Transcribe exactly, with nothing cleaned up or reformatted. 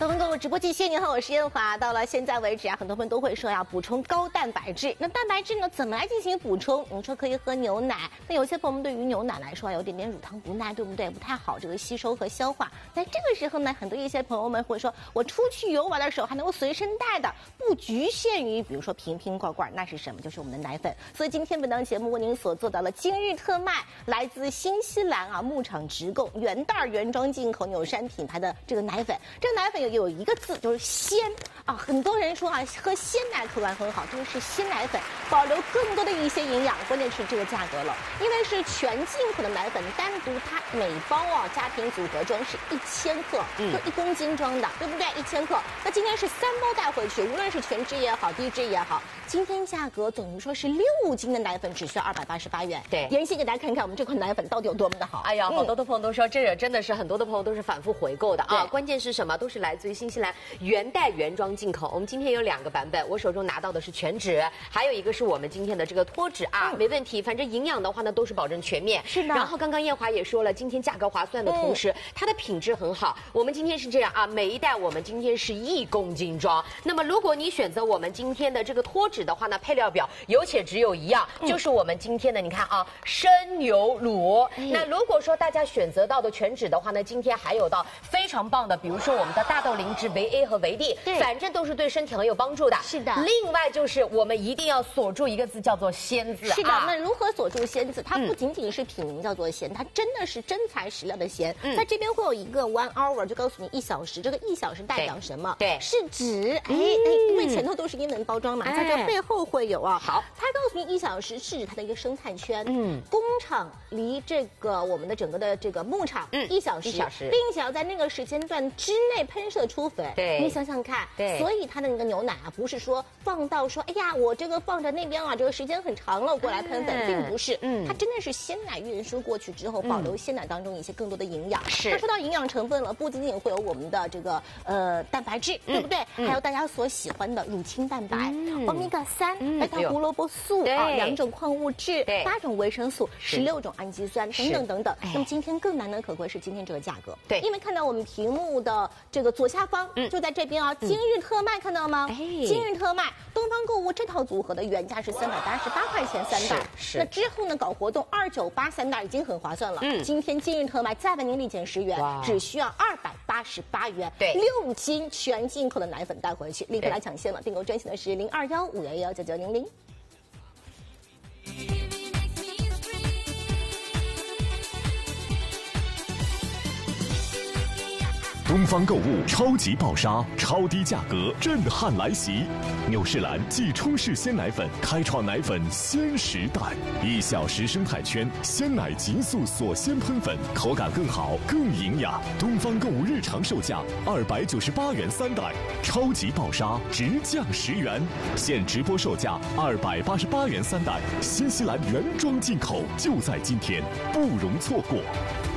东方购物直播间，你好，我是燕华。到了现在为止啊，很多朋友都会说要补充高蛋白质。那蛋白质呢，怎么来进行补充？你说可以喝牛奶，那有些朋友们对于牛奶来说有点点乳糖不耐，对不对？不太好这个吸收和消化。那这个时候呢，很多一些朋友们会说，我出去游玩的时候还能够随身带的，不局限于比如说瓶瓶罐罐，那是什么？就是我们的奶粉。所以今天本档节目为您所做到了今日特卖，来自新西兰啊牧场直购原袋原装进口纽山品牌的这个奶粉。这个奶粉有有一个字就是鲜啊，很多人说啊，喝鲜奶口感很好，这个是鲜奶粉，保留更多的一些营养，关键是这个价格了，因为是全进口的奶粉，单独它每包啊家庭组合装是一千克，就一公斤装的，对不对？一千克。那今天是三包带回去，无论是全脂也好，低脂也好，今天价格等于说是六斤的奶粉只需要二百八十八元。 对， 妍希给大家看看我们这款奶粉到底有多么的好。 哎呀，好多的朋友都说，这也真的是很多的朋友都是反复回购的啊。关键是什么？都是来自于新西兰原袋原装进口。我们今天有两个版本，我手中拿到的是全脂，还有一个是我们今天的这个脱脂啊，嗯、没问题。反正营养的话呢，都是保证全面。 是的。 然后刚刚燕华也说了，今天价格划算的同时，嗯、它的品质很好。我们今天是这样啊，每一袋我们今天是一公斤装。那么如果你选择我们今天的这个脱脂的话呢，配料表有且只有一样，嗯、就是我们今天的你看啊，生牛乳。嗯、那如果说大家选择到的全脂的话呢，今天还有到非常棒的，比如说我们的大豆灵芝维 A 和维 D， 反正都是对身体很有帮助的。 是的。 另外就是我们一定要锁住一个字，叫做鲜字。 是的。啊、那如何锁住鲜字？它不仅仅是品名叫做鲜，它真的是真材实料的鲜。嗯。在这边会有一个 one hour， 就告诉你一小时，这个一小时代表什么？对，是指哎哎，因为前头都是英文包装嘛，在这背后会有啊。好，它告诉你一小时是指它的一个生态圈。嗯。工厂离这个我们的整个的这个牧场，嗯，一小时，一小时，并且要在那个时间段之内喷射出粉。对，你想想看，对，所以它的那个牛奶啊，不是说放到说，哎呀，我这个放在那边啊，这个时间很长了，过来喷粉，并不是，嗯，它真的是鲜奶运输过去之后，保留鲜奶当中一些更多的营养。是，那说到营养成分了，不仅仅会有我们的这个呃蛋白质，对不对？还有大家所喜欢的乳清蛋白、欧米伽三、贝塔胡萝卜素啊，两种矿物质，八种维生素，十六种氨基酸等等等等。那么今天更难能可贵是今天这个价格，对，因为看到我们屏幕的这个左下方，嗯，就在这边啊，今日特卖看到吗？哎，今日特卖，东方购物这套组合的原价是三百八十八块钱三袋，是，那之后呢搞活动二九八三袋已经很划算了，嗯，今天今日特卖再为您立减十元，只需要二百八十八元，对，六斤全进口的奶粉带回去，立刻来抢先了，订购专线的是零二幺五幺幺九九零零。 东方购物超级爆杀，超低价格震撼来袭！纽士兰即冲式鲜奶粉开创奶粉鲜时代，一小时生态圈鲜奶急速锁鲜喷粉，口感更好更营养。东方购物日常售价二百九十八元三袋，超级爆杀直降十元，现直播售价二百八十八元三袋，新西兰原装进口，就在今天，不容错过。